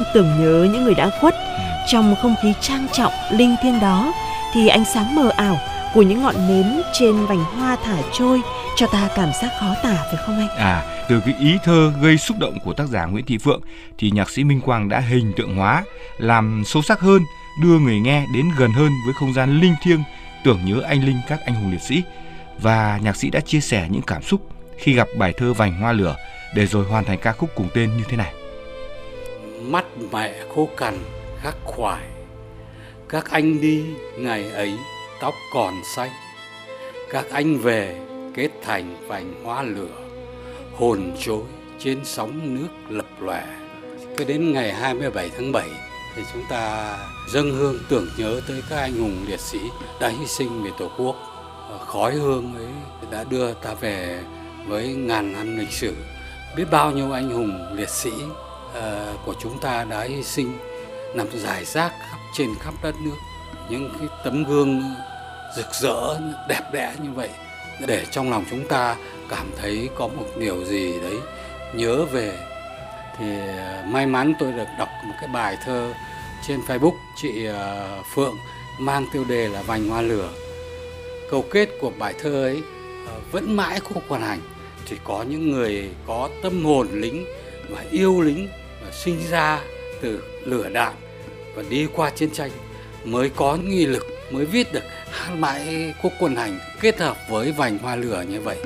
tưởng nhớ những người đã khuất. Trong không khí trang trọng, linh thiêng đó thì ánh sáng mờ ảo của những ngọn nến trên vành hoa thả trôi cho ta cảm giác khó tả, phải không anh? Từ cái ý thơ gây xúc động của tác giả Nguyễn Thị Phượng thì nhạc sĩ Minh Quang đã hình tượng hóa, làm sâu sắc hơn, đưa người nghe đến gần hơn với không gian linh thiêng tưởng nhớ anh linh các anh hùng liệt sĩ. Và nhạc sĩ đã chia sẻ những cảm xúc khi gặp bài thơ Vành Hoa Lửa để rồi hoàn thành ca khúc cùng tên như thế này. Mắt mẹ khô cằn khắc khoải, các anh đi ngày ấy tóc còn xanh, các anh về kết thành vành hoa lửa, hồn trôi trên sóng nước lập lòe. Cứ đến ngày 27 tháng 7 thì chúng ta dâng hương tưởng nhớ tới các anh hùng liệt sĩ đã hy sinh vì Tổ quốc. Khói hương ấy đã đưa ta về với ngàn năm lịch sử. Biết bao nhiêu anh hùng liệt sĩ của chúng ta đã hy sinh nằm rải rác trên khắp đất nước. Những cái tấm gương rực rỡ, đẹp đẽ như vậy để trong lòng chúng ta cảm thấy có một điều gì đấy nhớ về. Thì may mắn tôi được đọc một cái bài thơ trên Facebook chị Phượng mang tiêu đề là Vành Hoa Lửa. Câu kết của bài thơ ấy vẫn mãi không còn hành. Chỉ có những người có tâm hồn lính và yêu lính và sinh ra từ lửa đạn và đi qua chiến tranh mới có nghị lực, mới viết được hát mãi khúc quân hành kết hợp với Vành Hoa Lửa như vậy.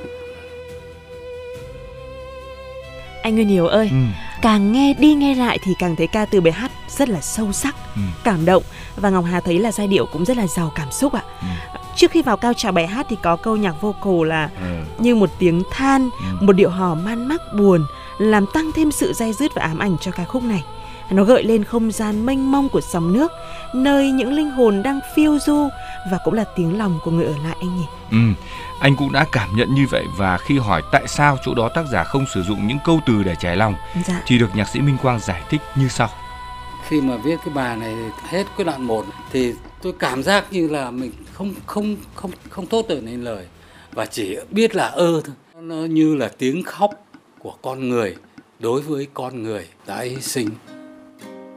Anh Nguyên Hiếu ơi, càng nghe đi nghe lại thì càng thấy ca từ bài hát rất là sâu sắc, cảm động, và Ngọc Hà thấy là giai điệu cũng rất là giàu cảm xúc ạ. Trước khi vào cao trào bài hát thì có câu nhạc vocal là như một tiếng than, một điệu hò man mác buồn, làm tăng thêm sự day dứt và ám ảnh cho ca khúc này. Nó gợi lên không gian mênh mông của sóng nước, nơi những linh hồn đang phiêu du, và cũng là tiếng lòng của người ở lại anh nhỉ. Anh cũng đã cảm nhận như vậy, và khi hỏi tại sao chỗ đó tác giả không sử dụng những câu từ để trải lòng thì được nhạc sĩ Minh Quang giải thích như sau. Khi mà viết cái bài này hết cái đoạn 1 thì tôi cảm giác như là mình không thốt được nên lời, và chỉ biết là thôi. Nó như là tiếng khóc của con người đối với con người đã hy sinh.